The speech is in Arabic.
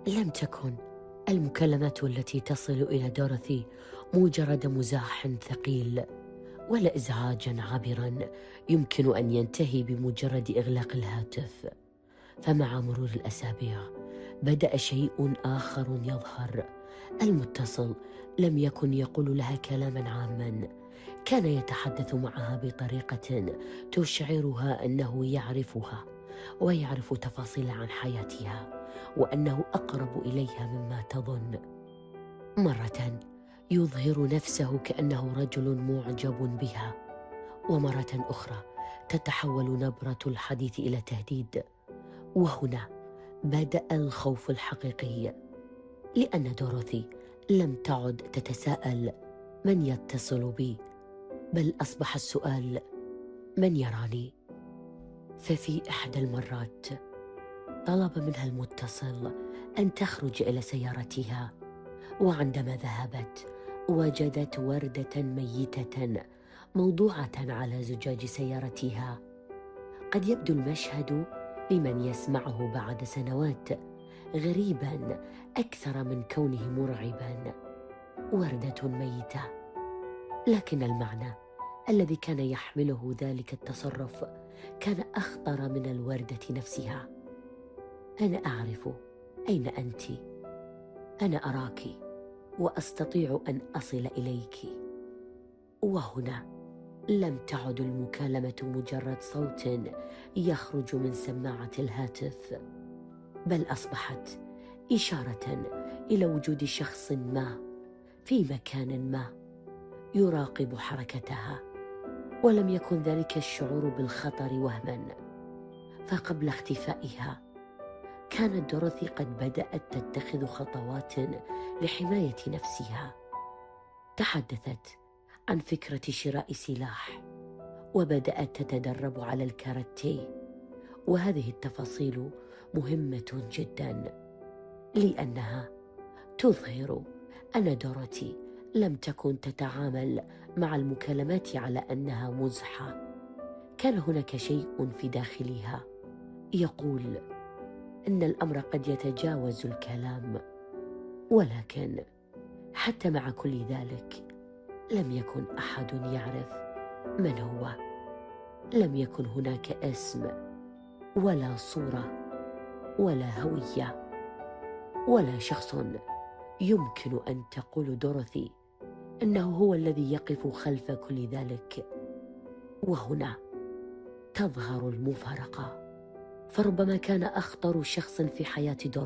لم تكن المكالمات التي تصل إلى دورثي مجرد مزاح ثقيل ولا إزعاجا عابرا يمكن أن ينتهي بمجرد إغلاق الهاتف. فمع مرور الأسابيع بدأ شيء آخر يظهر. المتصل لم يكن يقول لها كلاما عاما، كان يتحدث معها بطريقة تشعرها أنه يعرفها ويعرف تفاصيل عن حياتها، وأنه أقرب إليها مما تظن. مرة يظهر نفسه كأنه رجل معجب بها، ومرة أخرى تتحول نبرة الحديث إلى تهديد. وهنا بدأ الخوف الحقيقي، لأن دوروثي لم تعد تتساءل من يتصل بي، بل أصبح السؤال من يراني. ففي إحدى المرات طلب منها المتصل أن تخرج إلى سيارتها، وعندما ذهبت وجدت وردة ميتة موضوعة على زجاج سيارتها. قد يبدو المشهد لمن يسمعه بعد سنوات غريبا أكثر من كونه مرعبا، وردة ميتة، لكن المعنى الذي كان يحمله ذلك التصرف كان أخطر من الوردة نفسها. أنا أعرف أين أنت، أنا أراك وأستطيع أن أصل إليك. وهنا لم تعد المكالمة مجرد صوت يخرج من سماعة الهاتف، بل أصبحت إشارة إلى وجود شخص ما في مكان ما يراقب حركتها. ولم يكن ذلك الشعور بالخطر وهما، فقبل اختفائها كانت دورثي قد بدأت تتخذ خطوات لحماية نفسها. تحدثت عن فكرة شراء سلاح، وبدأت تتدرب على الكاراتيه. وهذه التفاصيل مهمة جدا، لأنها تظهر أن دورثي لم تكن تتعامل مع المكالمات على أنها مزحة. كان هناك شيء في داخلها يقول إن الأمر قد يتجاوز الكلام. ولكن حتى مع كل ذلك لم يكن أحد يعرف من هو. لم يكن هناك اسم ولا صورة ولا هوية ولا شخص يمكن أن تقول دورثي إنه هو الذي يقف خلف كل ذلك. وهنا تظهر المفارقة، فربما كان أخطر شخص في حياة دورثي